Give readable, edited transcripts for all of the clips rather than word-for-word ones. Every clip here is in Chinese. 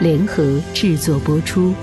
联合制作播出。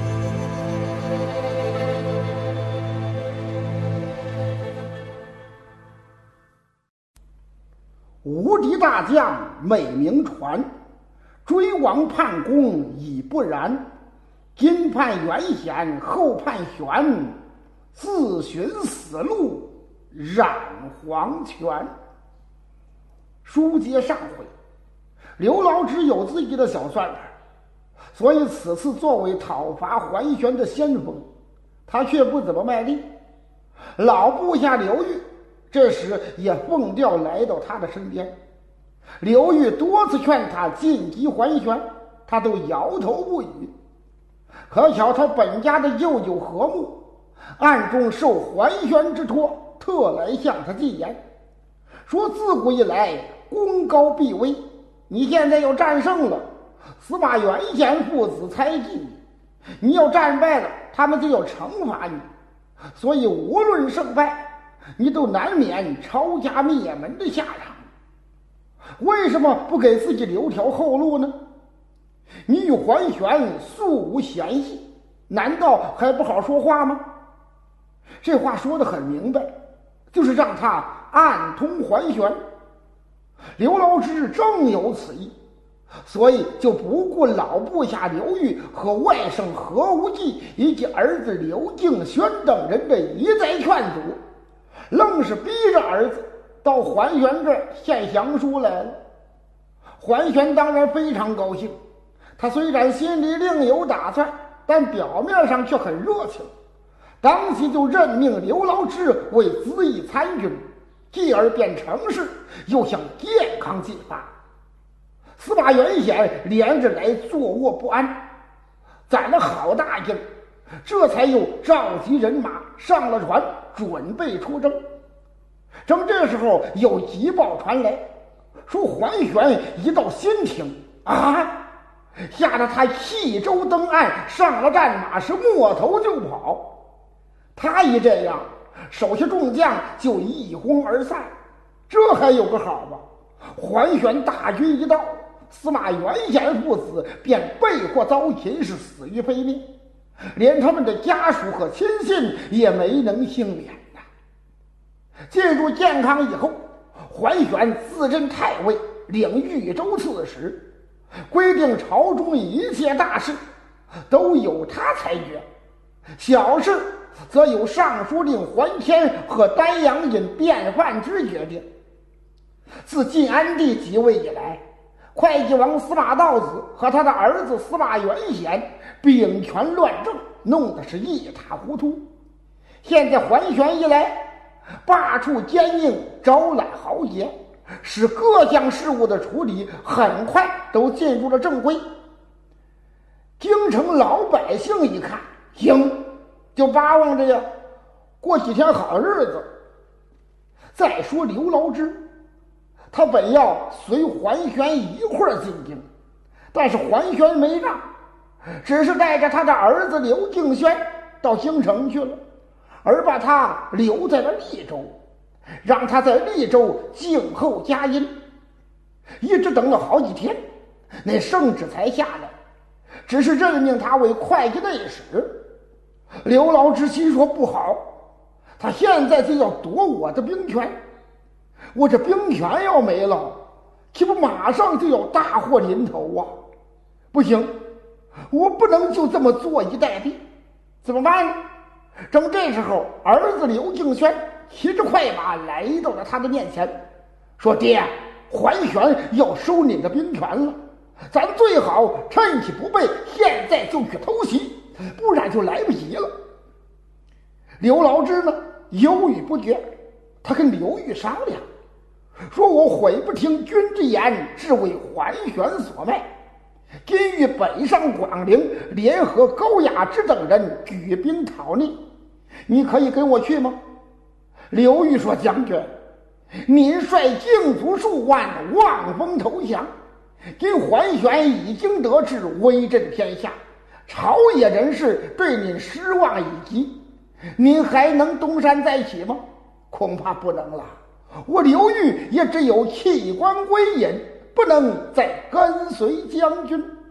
无敌大将美名传，追王叛公已不然。今叛袁显，后叛玄，自寻死路染黄泉。书接上回，刘牢之有自己的小算盘，所以此次作为讨伐桓玄的先锋，他却不怎么卖力。老部下刘裕这时也奉调来到他的身边，刘裕多次劝他进击桓玄，他都摇头不语。可巧他本家的舅舅何穆暗中受桓玄之托，特来向他进言，说自古以来功高必威，你现在要战胜了，司马元显父子猜忌你，你要战败了，他们就要惩罚你，所以无论胜败，你都难免抄家灭门的下场。为什么不给自己留条后路呢？你与桓玄素无嫌隙，难道还不好说话吗？这话说得很明白，就是让他暗通桓玄。刘牢之正有此意，所以就不顾老部下刘裕和外甥何无忌以及儿子刘敬轩等人的一再劝阻，愣是逼着儿子到桓玄这儿献降书来了。桓玄当然非常高兴，他虽然心里另有打算，但表面上却很热情，当即就任命刘牢之为资议参军，继而便成事，又向健康进发。司马元显连日来坐卧不安，攒了好大劲，这才又召集人马上了船，准备出征。正这时候有急报传来，说桓玄一到新亭吓得他弃舟登岸，上了战马，是摸头就跑。他一这样，手下众将就一哄而散。这还有个好吧，桓玄大军一到，司马元显父子便被迫遭擒，是死于非命，连他们的家属和亲信也没能幸免呐。进入健康以后，桓玄自任太尉，领豫州刺史，规定朝中一切大事都由他裁决，小事则由尚书令桓谦和丹阳尹卞范之决定。自晋安帝即位以来，会稽王司马道子和他的儿子司马元显秉权乱政，弄得是一塌糊涂。现在桓玄一来，罢黜奸佞，招揽豪杰，使各项事务的处理很快都进入了正规。京城老百姓一看，行，就巴望着呀，过几天好日子。再说刘牢之，他本要随桓玄一块儿进京，但是桓玄没让，只是带着他的儿子刘敬轩到京城去了，而把他留在了利州，让他在利州静候佳音。一直等了好几天，那圣旨才下来，只是任命他为会稽内史。刘牢之心说不好，他现在就要夺我的兵权，我这兵权要没了，岂不马上就要大祸临头啊！不行，我不能就这么坐以待毙，怎么办呢？正这时候，儿子刘敬轩骑着快马来到了他的面前，说：“爹，桓玄要收你的兵权了，咱最好趁其不备，现在就去偷袭，不然就来不及了。”刘牢之呢，犹豫不决，他跟刘裕商量，说：“我悔不听君之言，是为桓玄所卖。今欲北上广陵，联合高雅之等人举兵讨逆，你可以跟我去吗？”刘裕说：“将军，您率精卒数万，望风投降，今桓玄已经得志，威震天下，朝野人士对您失望已极，您还能东山再起吗？恐怕不能了。我刘裕也只有弃官归隐，不能再跟随将军。”